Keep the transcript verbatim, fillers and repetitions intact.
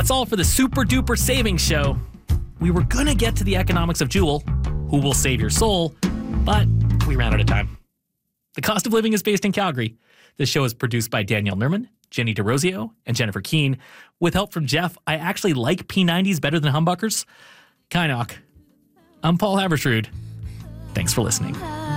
That's all for the Super Duper Savings Show. We were gonna get to the economics of Juul, who will save your soul, but we ran out of time. The Cost of Living is based in Calgary. This show is produced by Danielle Nerman, Jenny DeRosio, and Jennifer Keane. With help from Jeff, I actually like P nineties better than humbuckers. Kynoch. I'm Paul Habersrud. Thanks for listening.